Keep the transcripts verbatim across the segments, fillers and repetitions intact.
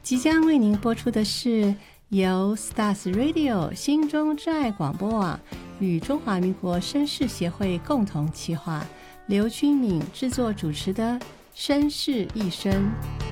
即将为您播出的是由 Stars Radio 心中之爱广播网与中华民国绅士协会共同企划，刘君敏制作主持的绅士一生。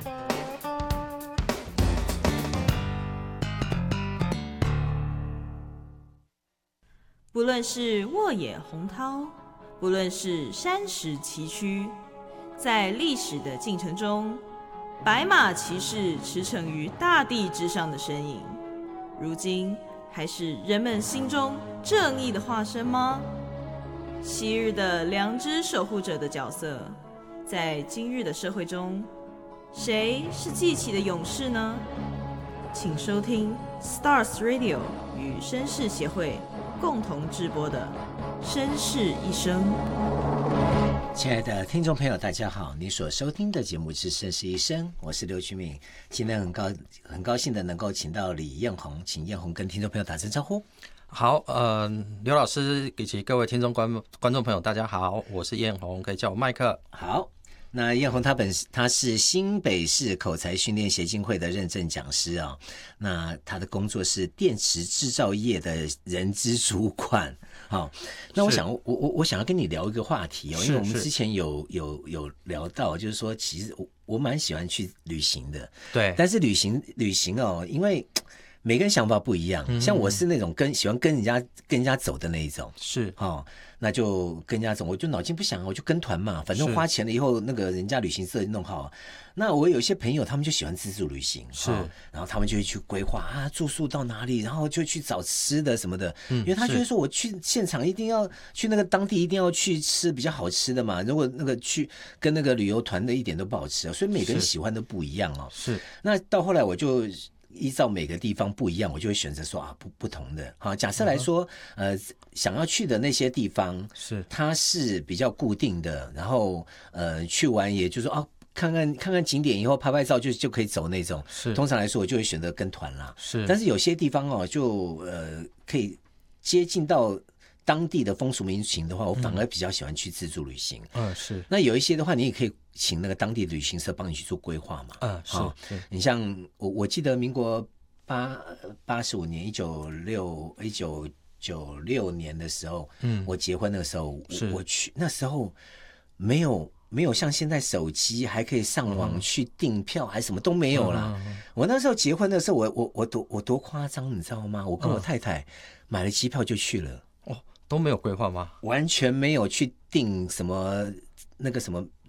不论是沃野洪涛，不论是山石崎岖，在历史的进程中，白马骑士驰骋于大地之上的身影，如今还是人们心中正义的化身吗？昔日的良知守护者的角色，在今日的社会中，谁是记起的勇士呢？请收听 Stars Radio 与绅士协会共同制播的《绅士一生》。 亲爱的听众朋友，大家好！你所收听的节目是《绅士一生》，我是刘君敏。今天很高很高兴的能够请到李彦宏，请彦宏跟听众朋友打声招呼。 好，呃，刘老师以及各位听众观观众朋友，大家好，我是彦宏，可以叫我麦克。 好。那彦宏他本他是新北市口才训练协进会的认证讲师啊、哦，那他的工作是电池制造业的人资主管。好、哦，那我想我我我想要跟你聊一个话题哦，因为我们之前有有有聊到，就是说其实我我蛮喜欢去旅行的， 对， 但是旅行旅行哦，因为每个人想法不一样，像我是那种跟喜欢跟人家跟人家走的那一种， 是哦，那就跟人家走，我就脑筋不想，我就跟团嘛，反正花钱了以后，那个人家旅行社弄好。那我有一些朋友，他们就喜欢自助旅行， 是， 哦、然后他们就会去规划啊，住宿到哪里，然后就去找吃的什么的，嗯、因为他觉得说我去现场一定要去那个当地一定要去吃比较好吃的嘛，如果那个去跟那个旅游团的一点都不好吃，所以每个人喜欢都不一样哦。 是， 那到后来我就。依照每个地方不一样，我就会选择说啊不不同的。好，假设来说，呃，想要去的那些地方是它是比较固定的，然后呃去完也就是说啊看看看看景点以后拍拍照就就可以走那种。 是， 通常来说我就会选择跟团啦。 是， 但是有些地方哦，就呃可以接近到当地的风俗民情的话，我反而比较喜欢去自助旅行。 嗯，是。那有一些的话，你也可以请那个当地的旅行社帮你去做规划嘛。 嗯，是。哦、 是你像我，我记得民国八八十五年，一九六一九九六年的时候，嗯，我结婚的时候，我, 我去那时候没有没有像现在手机还可以上网去订票，还什么都没有啦。嗯嗯嗯、我那时候结婚的时候，我我我多我多夸张，你知道吗？我跟我太太买了机票就去了。 都没有规划吗？ 完全没有去订什么那个什么